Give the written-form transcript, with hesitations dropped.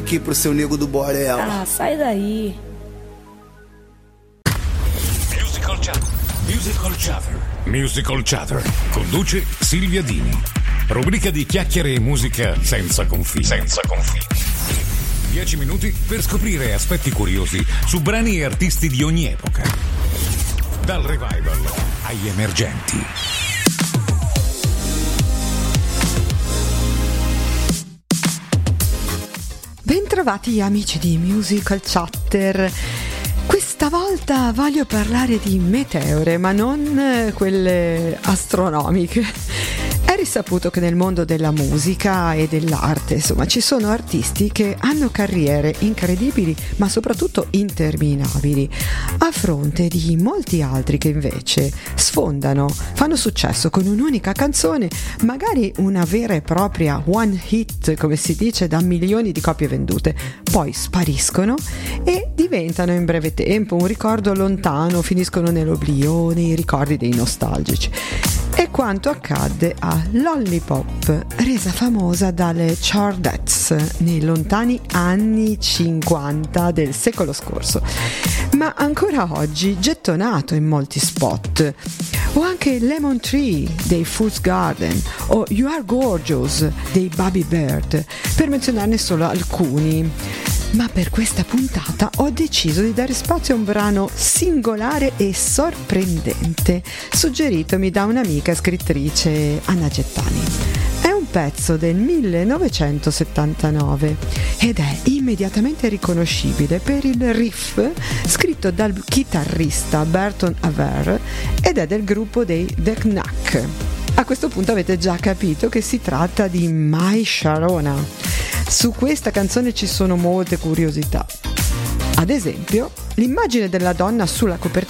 aqui pro seu nego do Borel. Ah, sai daí. Musical Chatter. Conduce Silvia Dini. Rubrica di chiacchiere e musica senza confini. 10 minuti per scoprire aspetti curiosi su brani e artisti di ogni epoca. Dal revival agli emergenti. Bentrovati amici di Musical Chatter. Questa volta voglio parlare di meteore, ma non quelle astronomiche. È risaputo che nel mondo della musica e dell'arte, insomma, ci sono artisti che hanno carriere incredibili, ma soprattutto interminabili, a fronte di molti altri che invece sfondano, fanno successo con un'unica canzone, magari una vera e propria one hit, come si dice, da milioni di copie vendute, poi spariscono e diventano in breve tempo un ricordo lontano, finiscono nell'oblio, nei ricordi dei nostalgici. È quanto accadde a Lollipop, resa famosa dalle Chordettes nei lontani anni 50 del secolo scorso, ma ancora oggi gettonato in molti spot. O anche Lemon Tree dei Fool's Garden o You Are Gorgeous dei Bobby Bird, per menzionarne solo alcuni. Ma per questa puntata ho deciso di dare spazio a un brano singolare e sorprendente, suggeritomi da un'amica scrittrice, Anna Gettani. È un pezzo del 1979 ed è immediatamente riconoscibile per il riff scritto dal chitarrista Burton Aver ed è del gruppo dei The Knack. A questo punto avete già capito che si tratta di My Sharona. Su questa canzone ci sono molte curiosità. Ad esempio, l'immagine della donna sulla copertina